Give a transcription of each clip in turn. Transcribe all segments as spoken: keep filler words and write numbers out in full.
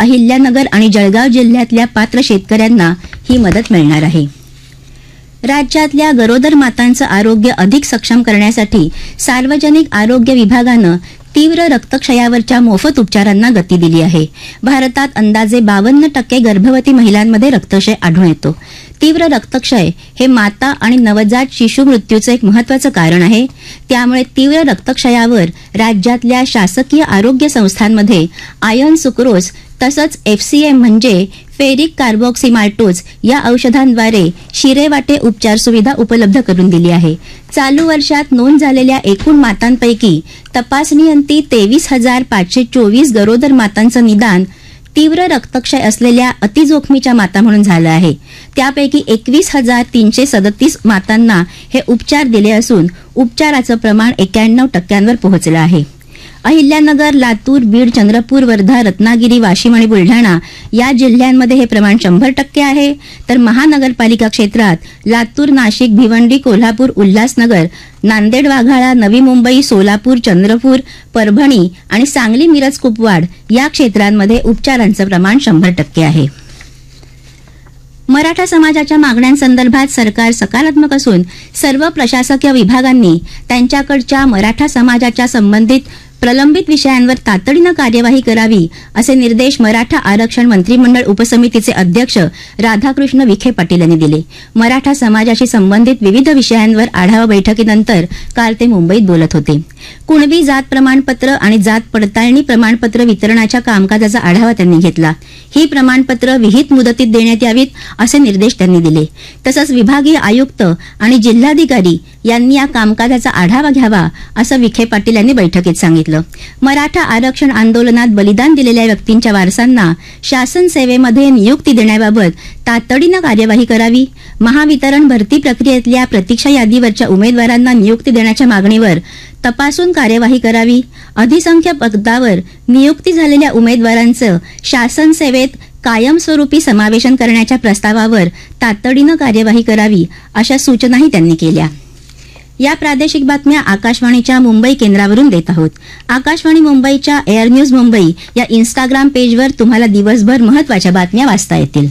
अहिल्यानगर आणि जळगाव जिल्ह्यातल्या पात्र शेतकऱ्यांना ही मदत मिळणार आहे. राज्यातल्या गरोदर मातांचं आरोग्य अधिक सक्षम करण्यासाठी सार्वजनिक आरोग्य विभागानं तीव्र रक्तक्षयावरच्या मोफत उपचारांना गती दिली आहे. भारतात अंदाजे बावन्न टक्के गर्भवती महिलांमध्ये रक्तक्षय आढळून येतो. तीव्र रक्तक्षय हे माता आणि नवजात शिशु मृत्यूचं एक महत्वाचं कारण आहे. त्यामुळे तीव्र रक्तक्षयावर राज्यातल्या शासकीय आरोग्य संस्थांमध्ये आयर्न सुक्रोज तसंच एफसीएम म्हणजे फेरिक कार्बोक्सिमाल्टोज या औषधांद्वारे शिरेवाटे उपचार सुविधा उपलब्ध करून दिली आहे. चालू वर्षात नोंद झालेल्या एकूण मातांपैकी तपासणीअंती तेवीस हजार पाचशे चोवीस गरोदर मातांचं निदान तीव्र रक्तक्षय असलेल्या अतिजोखमीच्या माता म्हणून झालं आहे. त्यापैकी एकवीस हजार तीनशे सदतीस मातांना हे उपचार दिले असून उपचाराचं प्रमाण एक्याण्णव टक्क्यांवर पोहोचलं आहे. अहिल्यानगर, लातूर, बीड, चंद्रपूर, वर्धा, रत्नागिरी, वाशिम आणि बुलढाणा या जिल्ह्यांमध्ये हे प्रमाण शंभर टक्के आहे. तर महानगरपालिका क्षेत्रात लातूर, नाशिक, भिवंडी, कोल्हापूर, उल्हासनगर, नांदेड, वाघाळा, नवी मुंबई, सोलापूर, चंद्रपूर, परभणी आणि सांगली, मिरज, कुपवाड या क्षेत्रांमध्ये उपचारांचं प्रमाण शंभर टक्के आहे. मराठा समाजाच्या मागण्यांसंदर्भात सरकार सकारात्मक असून सर्व प्रशासकीय विभागांनी त्यांच्याकडच्या मराठा समाजाच्या संबंधित प्रलंबित विषयांवर तातडीनं कार्यवाही करावी असे निर्देश मराठा आरक्षण मंत्रिमंडळ उपसमितीचे अध्यक्ष राधाकृष्ण विखे पाटील यांनी दिले. मराठा समाजाशी संबंधित विविध विषयांवर आढावा बैठकीनंतर काल ते मुंबईत बोलत होते. कुणबी जात प्रमाणपत्र आणि जात पडताळणी प्रमाणपत्र वितरणाच्या कामकाजाचा आढावा त्यांनी घेतला. ही प्रमाणपत्र विहित मुदतीत देण्यात यावीत असे निर्देश त्यांनी दिले. तसंच विभागीय आयुक्त आणि जिल्हाधिकारी यांनी या कामकाजाचा आढावा घ्यावा असं विखे पाटील यांनी बैठकीत सांगितलं. मराठा आरक्षण आंदोलनात बलिदान दिलेल्या व्यक्तींच्या वारसांना शासन सेवेमध्ये नियुक्ती देण्याबाबत तातडीनं कार्यवाही करावी. महावितरण भरती प्रक्रियेतल्या प्रतीक्षा यादीवरच्या उमेदवारांना नियुक्ती देण्याच्या मागणीवर तपासून कार्यवाही करावी. अधिसंख्य पदावर नियुक्ती झालेल्या उमेदवारांचं शासन सेवेत कायमस्वरूपी समावेशन करण्याच्या प्रस्तावावर तातडीनं कार्यवाही करावी अशा सूचनाही त्यांनी केल्या. या प्रादेशिक बातम्या आकाशवाणीच्या मुंबई केंद्रावरून देत आहोत. आकाशवाणी मुंबईच्या एअर न्यूज मुंबई या इन्स्टाग्राम पेजवर तुम्हाला दिवसभर महत्वाच्या बातम्या वाचता येतील.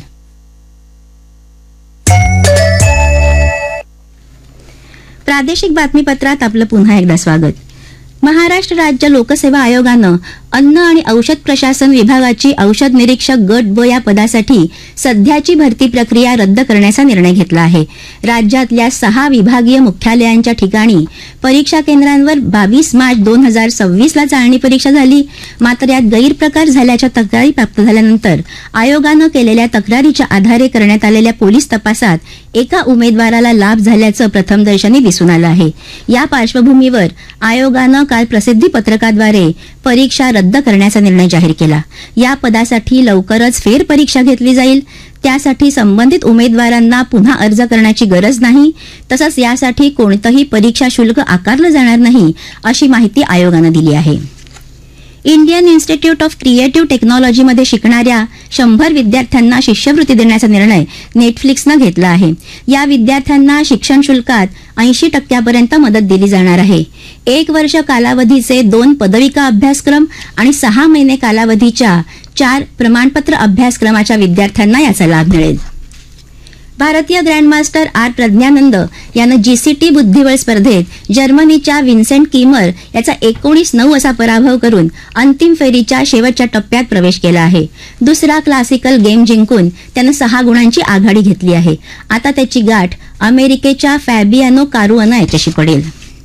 प्रादेशिक बातमीपत्रात आपलं पुन्हा एकदा स्वागत. महाराष्ट्र राज्य लोकसेवा आयोगानं अन्न आणि औषध प्रशासन विभागाची औषध निरीक्षक गट ब या पदासाठी सध्याची भरती प्रक्रिया रद्द करण्याचा निर्णय घेतला आहे. राज्यातल्या सहा विभागीय मुख्यालयांच्या ठिकाणी परीक्षा केंद्रांवर बावीस मार्च दोन हजार सव्वीस ला चाळणी परीक्षा झाली. मात्र यात गैरप्रकार झाल्याच्या तक्रारी प्राप्त झाल्यानंतर आयोगानं केलेल्या तक्रारीच्या आधारे करण्यात आलेल्या पोलीस तपासात एका उमेदवाराला लाभ झाल्याचं प्रथमदर्शनी दिसून आलं आहे. या पार्श्वभूमीवर आयोगानं काल प्रसिद्धी पत्रकाद्वारे परीक्षा रद्द करण्याचा निर्णय जाहीर केला. या पदासाठी लवकरच फेरपरीक्षा घेतली जाईल. त्यासाठी संबंधित उमेदवारांना पुन्हा अर्ज करण्याची गरज नाही. तसंच यासाठी कोणतंही परीक्षा शुल्क आकारलं जाणार नाही अशी माहिती आयोगानं दिली आहे. इंडियन इन्स्टिट्यूट ऑफ क्रिएटिव्ह टेक्नॉलॉजीमध्ये शिकणाऱ्या शंभर विद्यार्थ्यांना शिष्यवृत्ती देण्याचा निर्णय नेटफ्लिक्सनं घेतला आहे. या विद्यार्थ्यांना शिक्षण शुल्कात ऐंशी टक्क्यापर्यंत मदत दिली जाणार आहे. एक वर्ष कालावधीचे दोन पदविका अभ्यासक्रम आणि सहा महिने कालावधीच्या चार प्रमाणपत्र अभ्यासक्रमाच्या विद्यार्थ्यांना याचा लाभ मिळेल. भारतीय ग्रँडमास्टर आर प्रज्ञानंद यानं जीसीटी बुद्धिबळ स्पर्धेत जर्मनीच्या विन्सेंट कीमर याचा एकोणीस नऊ असा पराभव करून अंतिम फेरीच्या शेवटच्या टप्प्यात प्रवेश केला आहे. दुसरा क्लासिकल गेम जिंकून त्यानं सहा गुणांची आघाडी घेतली आहे. आता त्याची गाठ अमेरिकेच्या फॅबियानो कारुआना याच्याशी पडेल.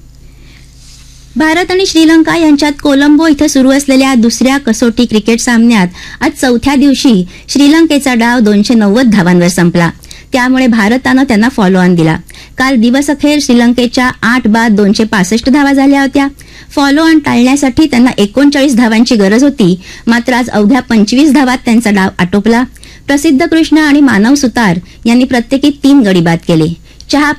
भारत आणि श्रीलंका यांच्यात कोलंबो इथं सुरू असलेल्या दुसऱ्या कसोटी क्रिकेट सामन्यात आज चौथ्या दिवशी श्रीलंकेचा डाव दोनशे नव्वद धावांवर संपला. त्यामुळे भारतानं त्यांना फॉलो ऑन दिला. काल दिवसअखेर श्रीलंकेच्या आठ बाद दोनशे पासष्ट धावा झाल्या होत्या. फॉलो ऑन टाळण्यासाठी त्यांना एकोणचाळीस धावांची गरज होती. मात्र आज अवघ्या पंचवीस धावात त्यांचा डाव आटोपला. प्रसिद्ध कृष्ण आणि मानव सुतार यांनी प्रत्येकी तीन गडी बाद केले. चहा